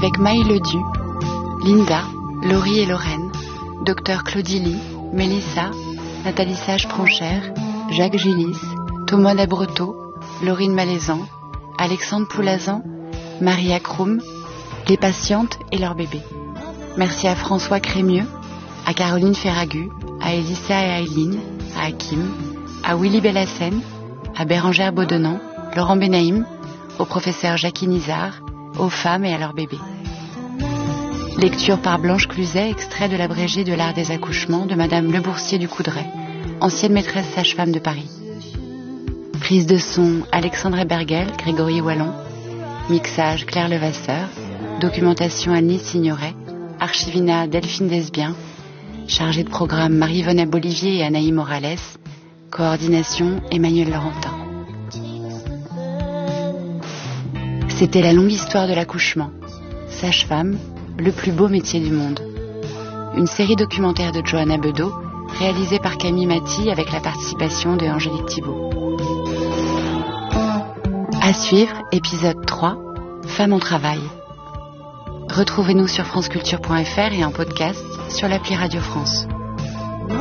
avec Maï Ledu, Linda, Laurie et Lorraine, Dr Claudie Lee, Mélissa, Nathalie Sage-Pronchère, Jacques Gillis, Thomas Labreteau, Laurine Malaisan, Alexandre Poulazan, Maria Kroum, les patientes et leurs bébés. Merci à François Crémieux, à Caroline Ferragu, à Elissa et à Aileen, à Hakim, à Willy Bellassène, à Bérangère Beaudenant, Laurent Benaïm, au professeur Jackie Nizar, aux femmes et à leurs bébés. Lecture par Blanche Cluzet, extrait de l'abrégé de l'art des accouchements de Madame Le Boursier du Coudray, ancienne maîtresse sage-femme de Paris. Prise de son Alexandre Ebergel, Grégory Wallon, mixage Claire Levasseur, documentation Annie Signoret, archivina Delphine Desbiens, chargée de programme Marie-Vonnet Bolivier et Anaïs Morales, coordination Emmanuel Laurentin. C'était La longue histoire de l'accouchement, sage-femme, le plus beau métier du monde. Une série documentaire de Johanna Bedeau, réalisée par Camille Maty avec la participation de Angélique Thibault. À suivre, épisode 3, Femmes en travail. Retrouvez-nous sur franceculture.fr et en podcast sur l'appli Radio France.